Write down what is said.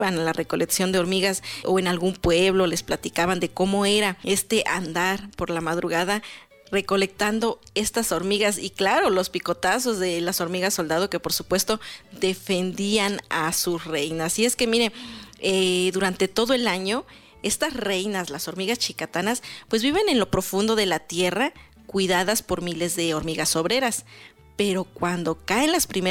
a la recolección de hormigas o en algún pueblo les platicaban de cómo era andar por la madrugada recolectando estas hormigas y claro, los picotazos de las hormigas soldado que por supuesto defendían a sus reinas. Y es que mire, durante todo el año estas reinas, las hormigas chicatanas, pues viven en lo profundo de la tierra, cuidadas por miles de hormigas obreras. Pero cuando caen las primeras